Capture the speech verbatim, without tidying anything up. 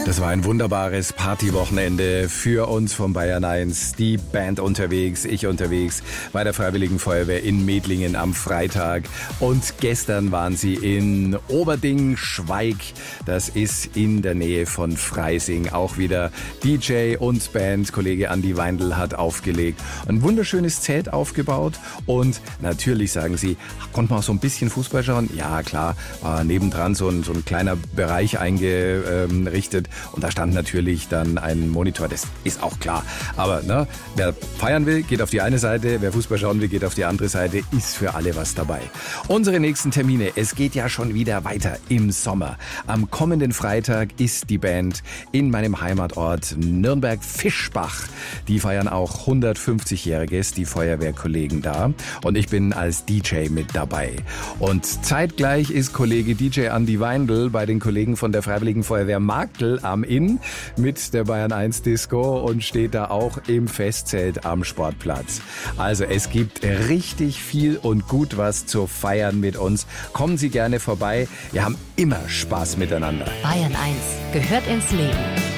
Das war ein wunderbares Partywochenende für uns von Bayern eins. Die Band unterwegs, ich unterwegs bei der Freiwilligen Feuerwehr in Medlingen am Freitag. Und gestern waren sie in Oberding-Schweig. Das ist in der Nähe von Freising. Auch wieder D J und Band. Kollege Andi Weindl hat aufgelegt. Ein wunderschönes Zelt aufgebaut. Und natürlich, sagen sie, konnte man auch so ein bisschen Fußball schauen? Ja, klar, war nebendran so ein, so ein kleiner Bereich eingerichtet. Und da stand natürlich dann ein Monitor, das ist auch klar. Aber ne, wer feiern will, geht auf die eine Seite, wer Fußball schauen will, geht auf die andere Seite, ist für alle was dabei. Unsere nächsten Termine, es geht ja schon wieder weiter im Sommer. Am kommenden Freitag ist die Band in meinem Heimatort Nürnberg-Fischbach. Die feiern auch hundertfünfzigjähriges, die Feuerwehrkollegen da. Und ich bin als D J mit dabei. Und zeitgleich ist Kollege D J Andi Weindl bei den Kollegen von der Freiwilligen Feuerwehr Marktl am Inn mit der Bayern eins Disco und steht da auch im Festzelt am Sportplatz. Also es gibt richtig viel und gut was zu feiern mit uns. Kommen Sie gerne vorbei. Wir haben immer Spaß miteinander. Bayern eins gehört ins Leben.